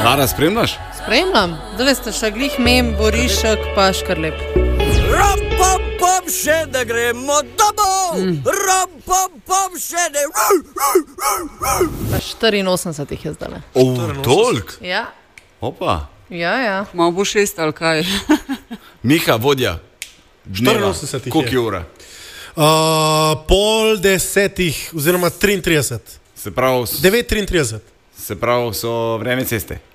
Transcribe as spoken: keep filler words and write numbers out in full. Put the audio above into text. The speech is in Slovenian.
Lara, spremljaš? Spremljam. Zdaj ste še glih mem, Borišek, pa Škrlep. Rom, pom, pom, še da gremo domov. Mm. Rom, pom, pom, še da... Pa štiriinosemdeset jih je zdaj. O, tolk? Ja. Opa. Ja, ja. Malo bo šest ali kaj. Miha, vodja. štiriinosemdeset jih je. Koliko je ura? Uh, pol desetih, oziroma triintrideset. Se pravi... devet triintrideset. Se pravi, so vreme ceste.